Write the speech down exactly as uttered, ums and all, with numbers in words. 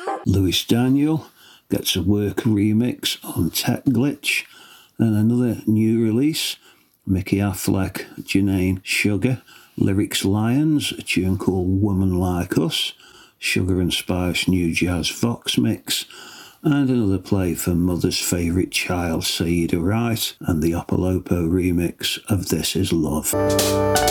Lewis Daniel gets a work remix on Tech Glitch. And another new release, Mickey Affleck, Janae Sugar, Lyrics Lions, a tune called Woman Like Us, Sugar and Spice new jazz Vox mix, and another play for Mother's favourite child, Saida Wright, and the Opolopo remix of This Is Love.